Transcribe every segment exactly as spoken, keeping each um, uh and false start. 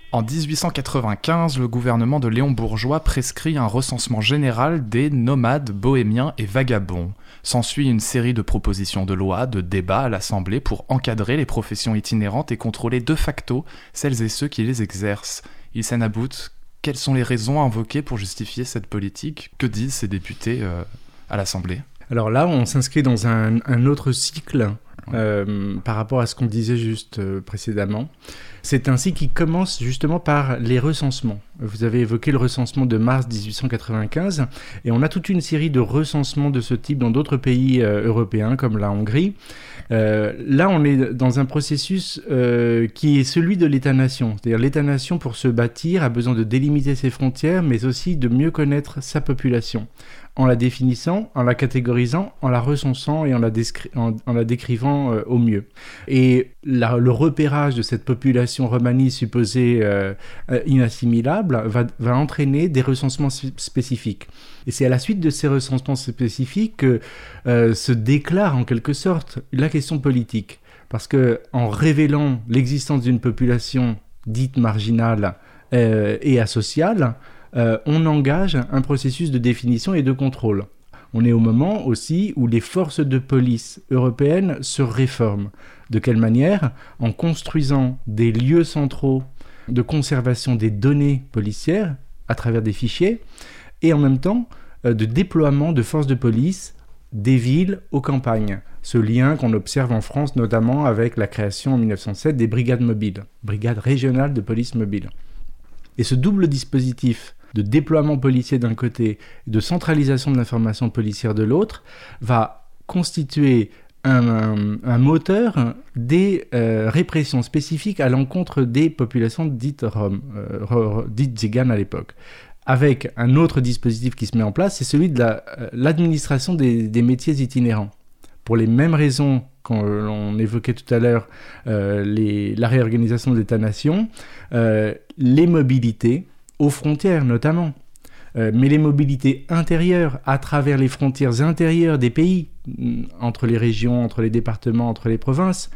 En dix-huit cent quatre-vingt-quinze, le gouvernement de Léon Bourgeois prescrit un recensement général des nomades, bohémiens et vagabonds. S'ensuit une série de propositions de loi, de débats à l'Assemblée pour encadrer les professions itinérantes et contrôler de facto celles et ceux qui les exercent. Hissène Habout, quelles sont les raisons invoquées pour justifier cette politique ? Que disent ces députés euh, à l'Assemblée ? Alors là, on s'inscrit dans un, un autre cycle euh, par rapport à ce qu'on disait juste euh, précédemment. C'est un cycle qui commence justement par les recensements. Vous avez évoqué le recensement de mars dix-huit cent quatre-vingt-quinze, et on a toute une série de recensements de ce type dans d'autres pays euh, européens, comme la Hongrie. Euh, là, on est dans un processus euh, qui est celui de l'État-nation. C'est-à-dire l'État-nation, pour se bâtir, a besoin de délimiter ses frontières, mais aussi de mieux connaître sa population, en la définissant, en la catégorisant, en la recensant et en la, descri- en, en la décrivant euh, au mieux. Et la, le repérage de cette population romanie supposée euh, inassimilable va, va entraîner des recensements spécifiques. Et c'est à la suite de ces recensements spécifiques que euh, se déclare en quelque sorte la question politique. Parce qu'en révélant l'existence d'une population dite marginale euh, et asociale, euh, on engage un processus de définition et de contrôle. On est au moment aussi où les forces de police européennes se réforment. De quelle manière ? En construisant des lieux centraux de conservation des données policières à travers des fichiers, et en même temps euh, de déploiement de forces de police des villes aux campagnes. Ce lien qu'on observe en France notamment avec la création en mille neuf cent sept des brigades mobiles, brigades régionales de police mobile. Et ce double dispositif de déploiement policier d'un côté et de centralisation de l'information policière de l'autre va constituer un, un, un moteur des euh, répressions spécifiques à l'encontre des populations dites roms, euh, dites tziganes à l'époque. Avec un autre dispositif qui se met en place, c'est celui de la, euh, l'administration des, des métiers itinérants. Pour les mêmes raisons qu'on évoquait tout à l'heure, euh, les, la réorganisation de l'État-nation, euh, les mobilités, aux frontières notamment, euh, mais les mobilités intérieures à travers les frontières intérieures des pays, entre les régions, entre les départements, entre les provinces,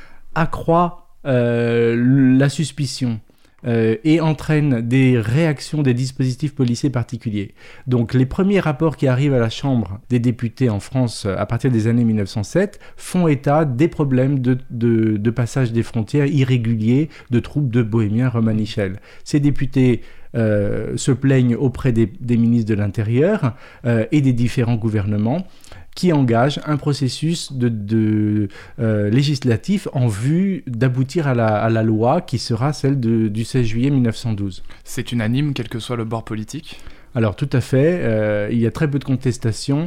accroît euh, la suspicion. Euh, et entraîne des réactions des dispositifs policiers particuliers. Donc les premiers rapports qui arrivent à la Chambre des députés en France à partir des années mille neuf cent sept font état des problèmes de, de, de passage des frontières irréguliers de troupes de bohémiens romanichels. Ces députés euh, se plaignent auprès des, des ministres de l'Intérieur euh, et des différents gouvernements qui engage un processus de, de, euh, législatif en vue d'aboutir à la, à la loi qui sera celle de, du seize juillet mille neuf cent douze. C'est unanime, quel que soit le bord politique ? Alors tout à fait, euh, il y a très peu de contestation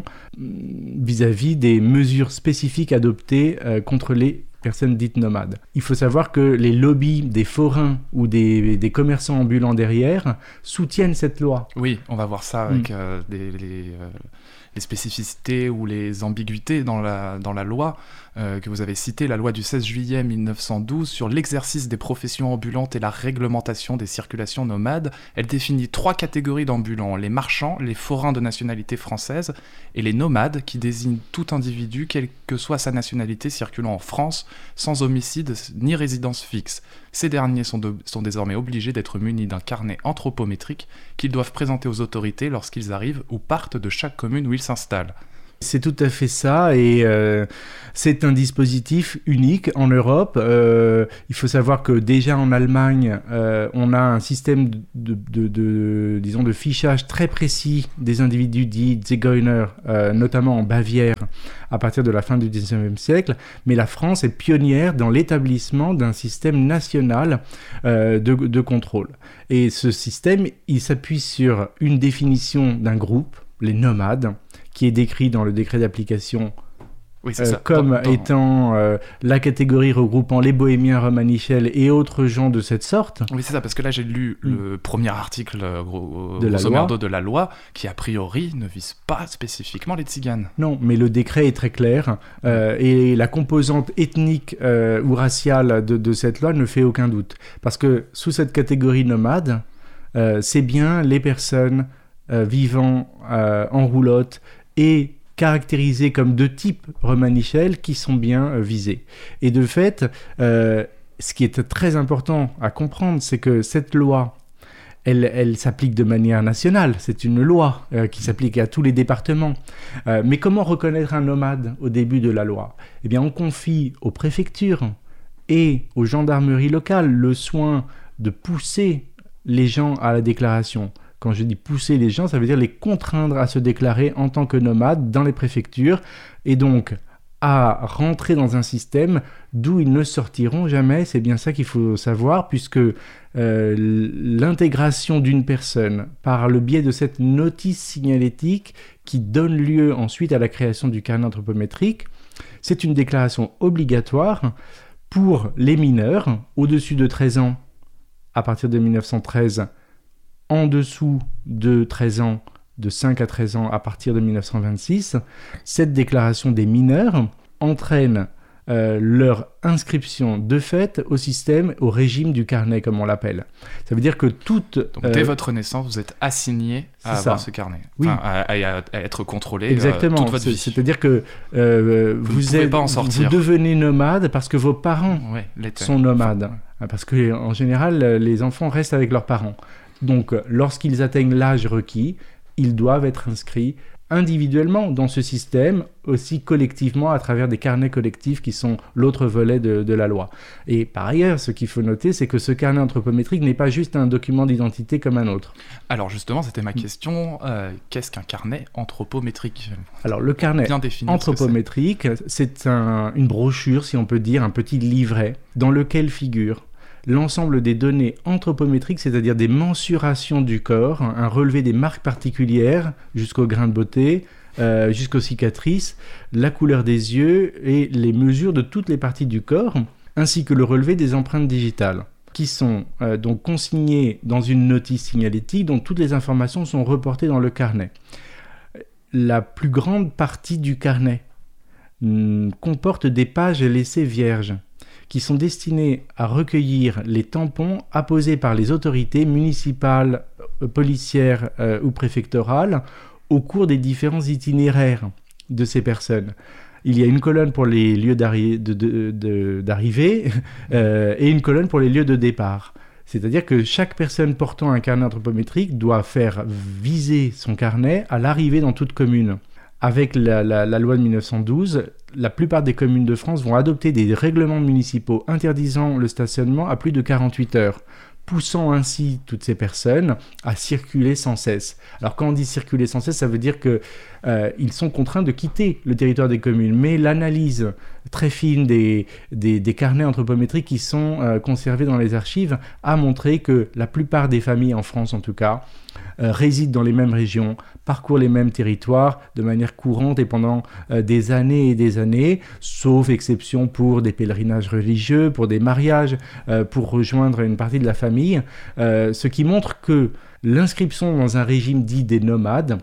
vis-à-vis des mesures spécifiques adoptées euh, contre les personnes dites nomades. Il faut savoir que les lobbies des forains ou des, des commerçants ambulants derrière soutiennent cette loi. Oui, on va voir ça avec mmh. euh, des, les, euh, les spécificités ou les ambiguïtés dans la, dans la loi euh, que vous avez citée, la loi du seize juillet mille neuf cent douze sur l'exercice des professions ambulantes et la réglementation des circulations nomades. Elle définit trois catégories d'ambulants, les marchands, les forains de nationalité française et les nomades qui désignent tout individu, quelle que soit sa nationalité, circulant en France sans homicide ni résidence fixe. Ces derniers sont, de, sont désormais obligés d'être munis d'un carnet anthropométrique qu'ils doivent présenter aux autorités lorsqu'ils arrivent ou partent de chaque commune où ils s'installent. C'est tout à fait ça, et euh, c'est un dispositif unique en Europe. Euh, il faut savoir que déjà en Allemagne, euh, on a un système de, de, de, de, disons, de fichage très précis des individus dits Zigeuner, euh, notamment en Bavière, à partir de la fin du dix-neuvième siècle. Mais la France est pionnière dans l'établissement d'un système national euh, de, de contrôle. Et ce système, il s'appuie sur une définition d'un groupe, les nomades, qui est décrit dans le décret d'application oui, euh, comme dans, dans... étant euh, la catégorie regroupant les bohémiens romanichels et autres gens de cette sorte. Oui, c'est ça, parce que là, j'ai lu mmh. le premier article gros, de, grosso la merdo de la loi, qui a priori ne vise pas spécifiquement les tziganes. Non, mais le décret est très clair, euh, et la composante ethnique euh, ou raciale de, de cette loi ne fait aucun doute. Parce que sous cette catégorie nomade, euh, c'est bien les personnes euh, vivant euh, en roulotte et caractérisés comme de type romanichel qui sont bien euh, visés. Et de fait, euh, ce qui est très important à comprendre, c'est que cette loi, elle, elle s'applique de manière nationale. C'est une loi euh, qui s'applique à tous les départements. Euh, mais comment reconnaître un nomade au début de la loi ? Eh bien, on confie aux préfectures et aux gendarmeries locales le soin de pousser les gens à la déclaration. Quand je dis pousser les gens, ça veut dire les contraindre à se déclarer en tant que nomades dans les préfectures et donc à rentrer dans un système d'où ils ne sortiront jamais. C'est bien ça qu'il faut savoir, puisque euh, l'intégration d'une personne par le biais de cette notice signalétique qui donne lieu ensuite à la création du carnet anthropométrique, c'est une déclaration obligatoire pour les mineurs au-dessus de treize ans à partir de mille neuf cent treize, en dessous de treize ans, de cinq à treize ans à partir de mille neuf cent vingt-six. Cette déclaration des mineurs entraîne euh, leur inscription de fait au système, au régime du carnet, comme on l'appelle. Ça veut dire que toute... Donc, dès euh, votre naissance, vous êtes assigné à avoir ça. ce carnet, oui. enfin, à, à, à être contrôlé Exactement. Euh, toute votre c'est, vie. C'est-à-dire que euh, vous, vous, êtes, pas en sortir. vous devenez nomade parce que vos parents ouais, sont nomades. Enfin, parce qu'en général, les enfants restent avec leurs parents. Donc, lorsqu'ils atteignent l'âge requis, ils doivent être inscrits individuellement dans ce système, aussi collectivement à travers des carnets collectifs qui sont l'autre volet de, de la loi. Et par ailleurs, ce qu'il faut noter, c'est que ce carnet anthropométrique n'est pas juste un document d'identité comme un autre. Alors justement, c'était ma question, euh, qu'est-ce qu'un carnet anthropométrique ? Alors le carnet anthropométrique, c'est, c'est un, une brochure, si on peut dire, un petit livret, dans lequel figure l'ensemble des données anthropométriques, c'est-à-dire des mensurations du corps, un relevé des marques particulières jusqu'au grain de beauté, euh, jusqu'aux cicatrices, la couleur des yeux et les mesures de toutes les parties du corps, ainsi que le relevé des empreintes digitales, qui sont euh, donc consignées dans une notice signalétique dont toutes les informations sont reportées dans le carnet. La plus grande partie du carnet hum, comporte des pages laissées vierges, qui sont destinés à recueillir les tampons apposés par les autorités municipales, policières euh, ou préfectorales au cours des différents itinéraires de ces personnes. Il y a une colonne pour les lieux d'arri- de, de, de, d'arrivée euh, et une colonne pour les lieux de départ. C'est-à-dire que chaque personne portant un carnet anthropométrique doit faire viser son carnet à l'arrivée dans toute commune. Avec la, la, la loi de mille neuf cent douze, la plupart des communes de France vont adopter des règlements municipaux interdisant le stationnement à plus de quarante-huit heures, poussant ainsi toutes ces personnes à circuler sans cesse. Alors quand on dit circuler sans cesse, ça veut dire qu'ils euh, sont contraints de quitter le territoire des communes, mais l'analyse très fine des, des, des carnets anthropométriques qui sont euh, conservés dans les archives a montré que la plupart des familles, en France en tout cas, euh, résident dans les mêmes régions, parcourent les mêmes territoires de manière courante et pendant euh, des années et des années, sauf exception pour des pèlerinages religieux, pour des mariages, euh, pour rejoindre une partie de la famille, euh, ce qui montre que l'inscription dans un régime dit des nomades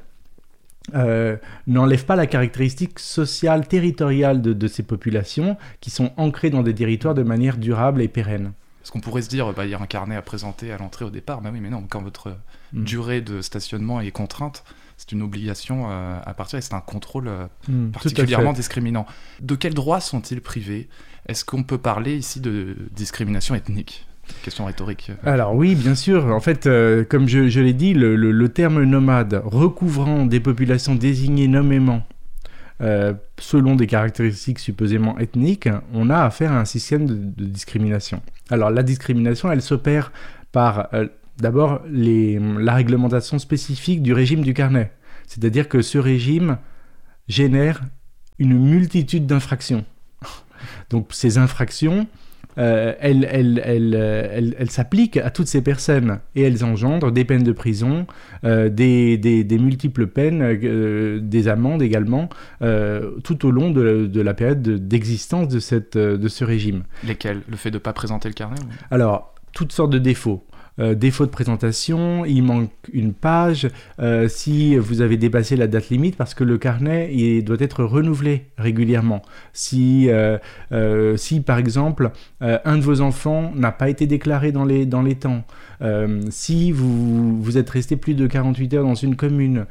euh, n'enlève pas la caractéristique sociale, territoriale de, de ces populations qui sont ancrées dans des territoires de manière durable et pérenne. Parce qu'on pourrait se dire, bah, il y a un carnet à présenter à l'entrée au départ, bah oui, mais non, quand votre mmh. durée de stationnement est contrainte, c'est une obligation euh, à partir et c'est un contrôle euh, mmh, particulièrement discriminant. De quels droits sont-ils privés ? Est-ce qu'on peut parler ici de discrimination ethnique ? Question rhétorique. Alors oui, bien sûr. En fait, euh, comme je, je l'ai dit, le, le, le terme nomade recouvrant des populations désignées nommément euh, selon des caractéristiques supposément ethniques, on a affaire à un système de, de discrimination. Alors la discrimination, elle s'opère par euh, d'abord les, la réglementation spécifique du régime du carnet. C'est-à-dire que ce régime génère une multitude d'infractions. Donc ces infractions, euh, elles, elles, elles, elles, elles s'appliquent à toutes ces personnes et elles engendrent des peines de prison, euh, des, des, des multiples peines, euh, des amendes également, euh, tout au long de, de la période de, d'existence de, cette, de ce régime. Lesquels ? Le fait de ne pas présenter le carnet ou... Alors, toutes sortes de défauts. Euh, défaut de présentation, il manque une page, euh, si vous avez dépassé la date limite, parce que le carnet il doit être renouvelé régulièrement. Si, euh, euh, si par exemple, euh, un de vos enfants n'a pas été déclaré dans les, dans les temps, euh, si vous, vous êtes resté plus de quarante-huit heures dans une commune,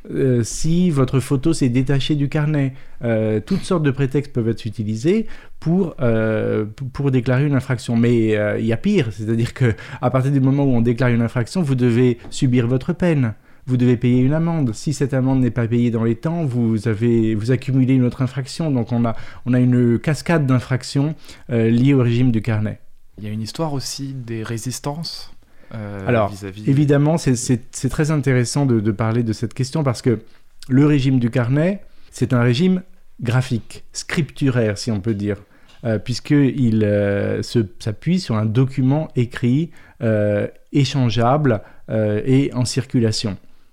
euh, si votre photo s'est détachée du carnet. Euh, toutes sortes de prétextes peuvent être utilisés pour, euh, pour déclarer une infraction. Mais euh, il y a pire, c'est-à-dire qu'à partir du moment où on déclare une infraction, vous devez subir votre peine. Vous devez payer une amende. Si cette amende n'est pas payée dans les temps, vous, avez, vous accumulez une autre infraction. Donc on a, on a une cascade d'infractions euh, liées au régime du carnet. Il y a une histoire aussi des résistances euh, Alors, vis-à-vis... évidemment, c'est, c'est, c'est très intéressant de, de parler de cette question parce que le régime du carnet, c'est un régime graphique, scripturaire, si on peut dire, euh, puisqu'il euh, se, s'appuie sur un document écrit, euh, échangeable euh, et en circulation.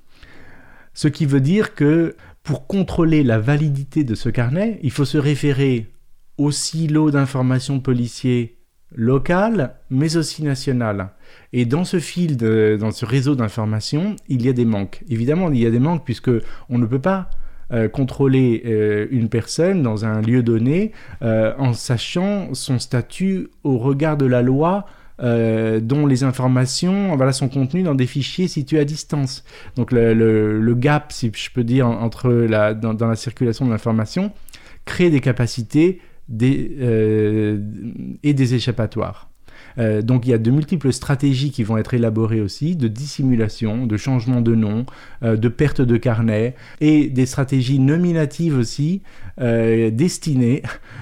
Ce qui veut dire que pour contrôler la validité de ce carnet, il faut se référer au silo d'information policier local, mais aussi national. Et dans ce fil, de, dans ce réseau d'information, il y a des manques. Évidemment, il y a des manques puisque on ne peut pas euh, contrôler euh, une personne dans un lieu donné euh, en sachant son statut au regard de la loi. Euh, dont les informations voilà, sont contenues dans des fichiers situés à distance. Donc le, le, le gap, si je peux dire, entre la, dans, dans la circulation de l'information, crée des capacités des, euh, et des échappatoires. Euh, donc il y a de multiples stratégies qui vont être élaborées aussi, de dissimulation, de changement de nom, euh, de perte de carnet, et des stratégies nominatives aussi, euh, destinées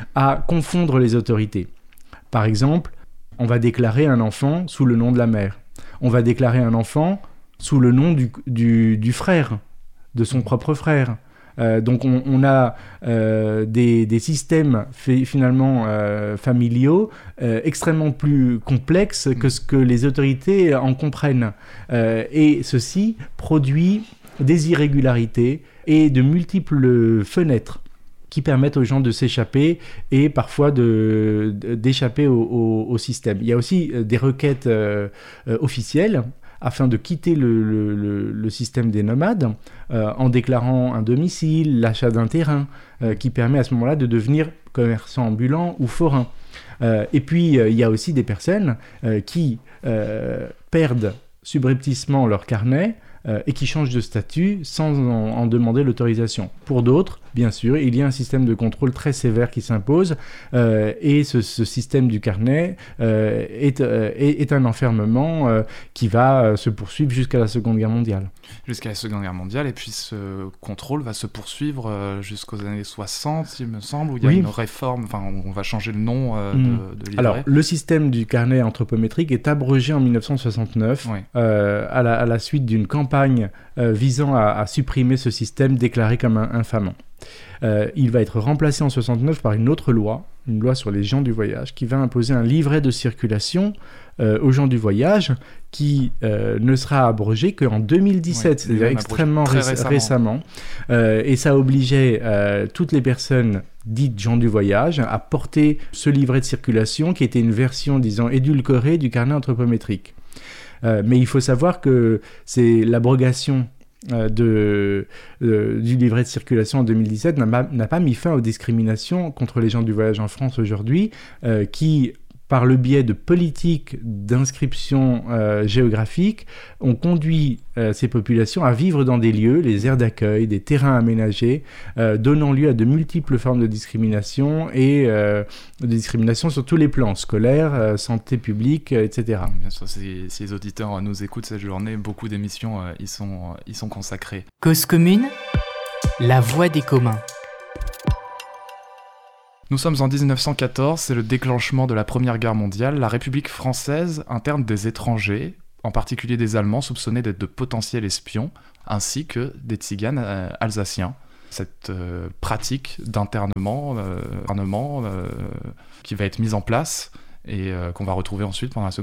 à confondre les autorités. Par exemple, on va déclarer un enfant sous le nom de la mère. On va déclarer un enfant sous le nom du, du, du frère, de son propre frère. Euh, donc on, on a euh, des, des systèmes fait, finalement euh, familiaux euh, extrêmement plus complexes que ce que les autorités en comprennent. Euh, et ceci produit des irrégularités et de multiples fenêtres qui permettent aux gens de s'échapper et parfois de, de, d'échapper au, au, au système. Il y a aussi des requêtes euh, euh, officielles afin de quitter le, le, le, le système des nomades euh, en déclarant un domicile, l'achat d'un terrain, euh, qui permet à ce moment-là de devenir commerçant ambulant ou forain. Euh, et puis, euh, il y a aussi des personnes euh, qui euh, perdent subrepticement leur carnet euh, et qui changent de statut sans en, en demander l'autorisation. Pour d'autres, bien sûr, il y a un système de contrôle très sévère qui s'impose euh, et ce, ce système du carnet euh, est, euh, est, est un enfermement euh, qui va euh, se poursuivre jusqu'à la Seconde Guerre mondiale. Jusqu'à la Seconde Guerre mondiale, et puis ce contrôle va se poursuivre euh, jusqu'aux années soixante, il me semble, où il y a oui. une réforme, enfin on va changer le nom euh, mmh. de, de livret. Alors, le système du carnet anthropométrique est abrogé en dix-neuf cent soixante-neuf oui. euh, à, la, à la suite d'une campagne euh, visant à, à supprimer ce système déclaré comme un, infamant. Euh, il va être remplacé en soixante-neuf par une autre loi, une loi sur les gens du voyage, qui va imposer un livret de circulation euh, aux gens du voyage, qui euh, ne sera abrogé qu'en deux mille dix-sept, oui, c'est-à-dire extrêmement ré- récemment. récemment. Euh, et ça obligeait euh, toutes les personnes dites gens du voyage à porter ce livret de circulation, qui était une version, disons, édulcorée du carnet anthropométrique. Euh, mais il faut savoir que c'est l'abrogation Euh, de, euh, du livret de circulation en deux mille dix-sept n'a, n'a pas mis fin aux discriminations contre les gens du voyage en France aujourd'hui, euh, qui, par le biais de politiques d'inscription euh, géographique, ont conduit euh, ces populations à vivre dans des lieux, les aires d'accueil, des terrains aménagés, euh, donnant lieu à de multiples formes de discrimination et euh, de discrimination sur tous les plans, scolaires, euh, santé publique, euh, et cetera. Bien sûr, si, si les auditeurs nous écoutent cette journée, beaucoup d'émissions euh, y, sont, euh, y sont consacrées. Cause commune, la voix des communs. Nous sommes en dix-neuf cent quatorze, c'est le déclenchement de la Première Guerre mondiale. La République française interne des étrangers, en particulier des Allemands soupçonnés d'être de potentiels espions, ainsi que des tziganes euh, alsaciens. Cette euh, pratique d'internement euh, euh, qui va être mise en place et euh, qu'on va retrouver ensuite pendant la Seconde